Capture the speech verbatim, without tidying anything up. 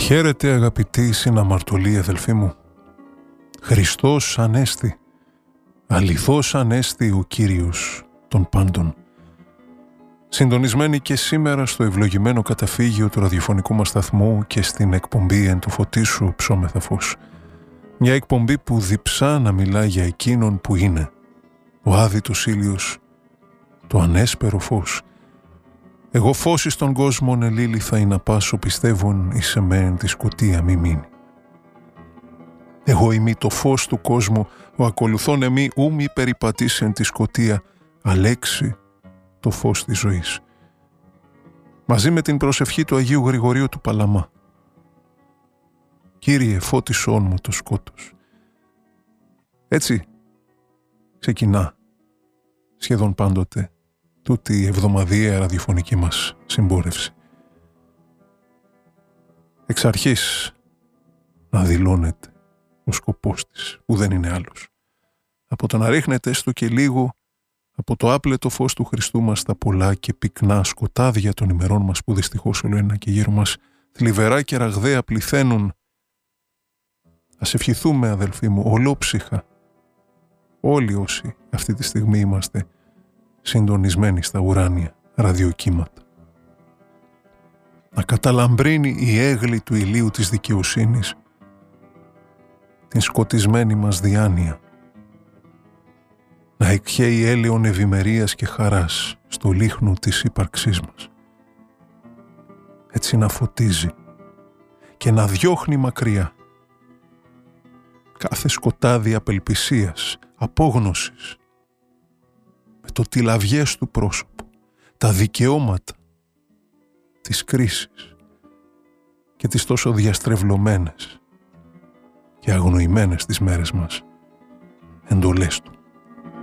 Χαίρετε αγαπητοί συναμαρτωλοί αδελφοί μου. Χριστός Ανέστη, αληθώς Ανέστη ο Κύριος των πάντων. Συντονισμένοι και σήμερα στο ευλογημένο καταφύγιο του ραδιοφωνικού μας σταθμού και στην εκπομπή «Εν του φωτίσου ψώμεθα φως». Μια εκπομπή που διψά να μιλά για εκείνον που είναι ο άδειτος ήλιος, το ανέσπερο φως. Εγώ φως εις τον κόσμον ελήλυθα ή να πάσω πιστεύων εις εμέν τη σκοτία μη μείνει. Εγώ είμαι το φως του κόσμου, ο ακολουθών εμεί ου μη περιπατήσεν τη σκοτία, αλέξει το φως της ζωής. Μαζί με την προσευχή του Αγίου Γρηγορίου του Παλαμά. Κύριε φώτισόν μου το σκότος. Έτσι ξεκινά σχεδόν πάντοτε τούτη η εβδομαδιαία ραδιοφωνική μας συμπόρευση. Εξ αρχής να δηλώνεται ο σκοπός της, που δεν είναι άλλος. Από το να ρίχνεται έστω και λίγο από το άπλετο φως του Χριστού μας τα πολλά και πυκνά σκοτάδια των ημερών μας που δυστυχώς όλο ένα και γύρω μας θλιβερά και ραγδαία πληθαίνουν. Ας ευχηθούμε αδελφοί μου ολόψυχα όλοι όσοι αυτή τη στιγμή είμαστε συντονισμένοι στα ουράνια ραδιοκύματα. Να καταλαμπρύνει η έγλη του ηλίου της δικαιοσύνης την σκοτισμένη μας διάνοια. Να εκχέει έλεον ευημερίας και χαράς στο λίχνο της ύπαρξής μας. Έτσι να φωτίζει και να διώχνει μακριά κάθε σκοτάδι απελπισίας, απόγνωσης, με το τυλαβιές του πρόσωπο, τα δικαιώματα της κρίσης και τις τόσο διαστρεβλωμένες και αγνοημένες τις μέρες μας εντολές του.